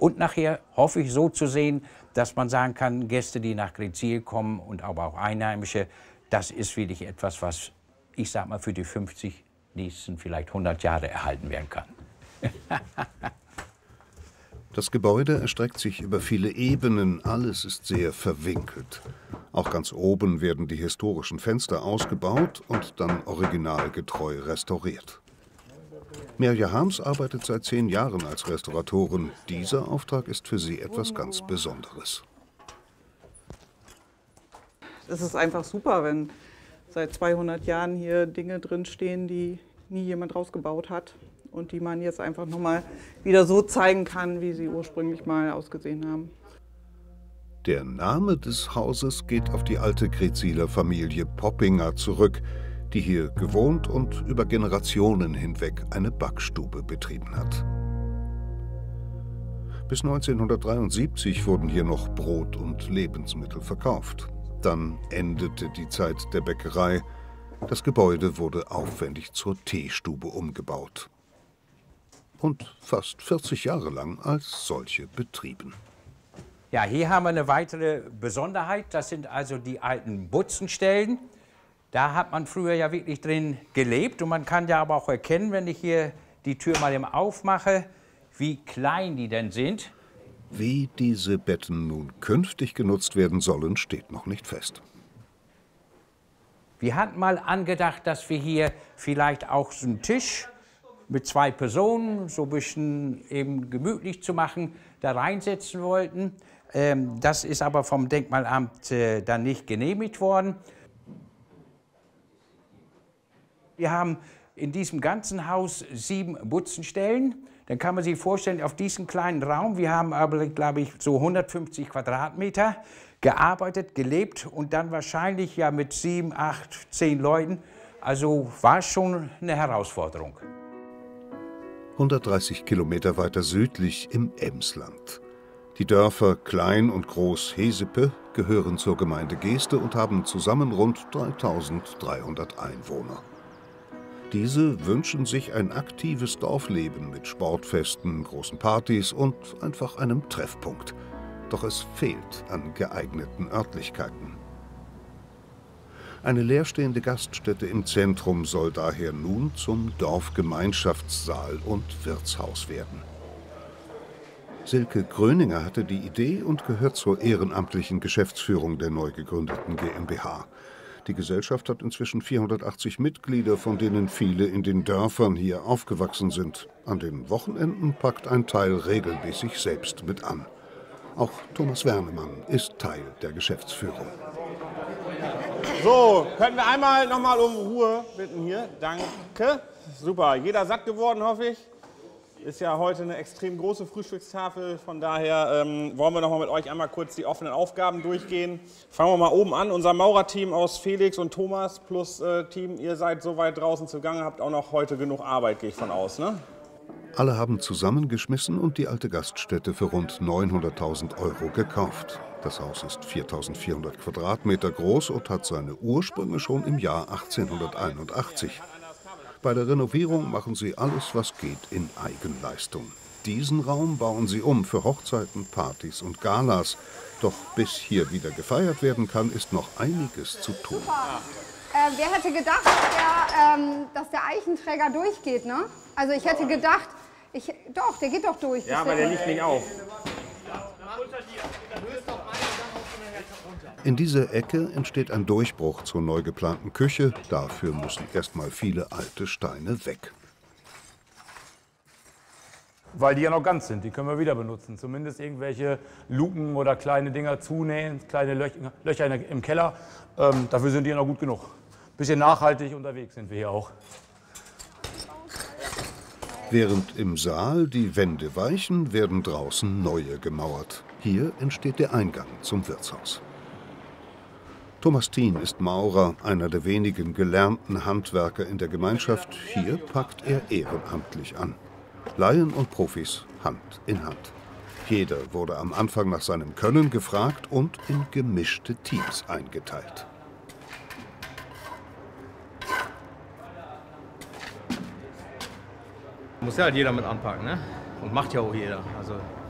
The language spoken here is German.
Und nachher hoffe ich so zu sehen, dass man sagen kann, Gäste, die nach Greetsiel kommen und aber auch Einheimische, das ist wirklich etwas, was, ich sag mal, für die 50 nächsten, vielleicht 100 Jahre erhalten werden kann. Das Gebäude erstreckt sich über viele Ebenen, alles ist sehr verwinkelt. Auch ganz oben werden die historischen Fenster ausgebaut und dann originalgetreu restauriert. Mirja Harms arbeitet seit 10 Jahren als Restauratorin. Dieser Auftrag ist für sie etwas ganz Besonderes. Es ist einfach super, wenn seit 200 Jahren hier Dinge drinstehen, die nie jemand rausgebaut hat und die man jetzt einfach nochmal wieder so zeigen kann, wie sie ursprünglich mal ausgesehen haben. Der Name des Hauses geht auf die alte Greetzieler Familie Poppinger zurück, die hier gewohnt und über Generationen hinweg eine Backstube betrieben hat. Bis 1973 wurden hier noch Brot und Lebensmittel verkauft. Dann endete die Zeit der Bäckerei. Das Gebäude wurde aufwendig zur Teestube umgebaut. Und fast 40 Jahre lang als solche betrieben. Ja, hier haben wir eine weitere Besonderheit. Das sind also die alten Butzenstellen. Da hat man früher ja wirklich drin gelebt. Und man kann ja aber auch erkennen, wenn ich hier die Tür mal eben aufmache, wie klein die denn sind. Wie diese Betten nun künftig genutzt werden sollen, steht noch nicht fest. Wir hatten mal angedacht, dass wir hier vielleicht auch so einen Tisch mit 2 Personen, so ein bisschen eben gemütlich zu machen, da reinsetzen wollten. Das ist aber vom Denkmalamt dann nicht genehmigt worden. Wir haben in diesem ganzen Haus 7 Butzenstellen. Dann kann man sich vorstellen, auf diesem kleinen Raum, wir haben aber, glaube ich, so 150 Quadratmeter gearbeitet, gelebt und dann wahrscheinlich ja mit 7, 8, 10 Leuten. Also war schon eine Herausforderung. 130 Kilometer weiter südlich im Emsland. Die Dörfer Klein und Groß Hesepe gehören zur Gemeinde Geeste und haben zusammen rund 3300 Einwohner. Diese wünschen sich ein aktives Dorfleben mit Sportfesten, großen Partys und einfach einem Treffpunkt. Doch es fehlt an geeigneten Örtlichkeiten. Eine leerstehende Gaststätte im Zentrum soll daher nun zum Dorfgemeinschaftssaal und Wirtshaus werden. Silke Gröninger hatte die Idee und gehört zur ehrenamtlichen Geschäftsführung der neu gegründeten GmbH. Die Gesellschaft hat inzwischen 480 Mitglieder, von denen viele in den Dörfern hier aufgewachsen sind. An den Wochenenden packt ein Teil regelmäßig selbst mit an. Auch Thomas Wernemann ist Teil der Geschäftsführung. So, können wir einmal nochmal um Ruhe bitten hier. Danke. Super, jeder satt geworden, hoffe ich. Ist ja heute eine extrem große Frühstückstafel, von daher wollen wir noch mal mit euch einmal kurz die offenen Aufgaben durchgehen. Fangen wir mal oben an. Unser Maurerteam aus Felix und Thomas plus Team, ihr seid so weit draußen zugange, habt auch noch heute genug Arbeit, gehe ich von aus, ne? Alle haben zusammengeschmissen und die alte Gaststätte für rund 900.000 € gekauft. Das Haus ist 4.400 Quadratmeter groß und hat seine Ursprünge schon im Jahr 1881. Bei der Renovierung machen sie alles, was geht, in Eigenleistung. Diesen Raum bauen sie um für Hochzeiten, Partys und Galas. Doch bis hier wieder gefeiert werden kann, ist noch einiges zu tun. Wer hätte gedacht, dass der Eichenträger durchgeht, ne? Also ich hätte gedacht, doch, der geht doch durch. Ja, aber der liegt nicht auf. In dieser Ecke entsteht ein Durchbruch zur neu geplanten Küche. Dafür müssen erstmal viele alte Steine weg. Weil die ja noch ganz sind, die können wir wieder benutzen. Zumindest irgendwelche Luken oder kleine Dinger zunähen, kleine Löcher im Keller. Dafür sind die ja noch gut genug. Bisschen nachhaltig unterwegs sind wir hier auch. Während im Saal die Wände weichen, werden draußen neue gemauert. Hier entsteht der Eingang zum Wirtshaus. Thomas Thien ist Maurer, einer der wenigen gelernten Handwerker in der Gemeinschaft. Hier packt er ehrenamtlich an. Laien und Profis Hand in Hand. Jeder wurde am Anfang nach seinem Können gefragt und in gemischte Teams eingeteilt. Muss ja halt jeder mit anpacken, ne? Und macht ja auch jeder. Also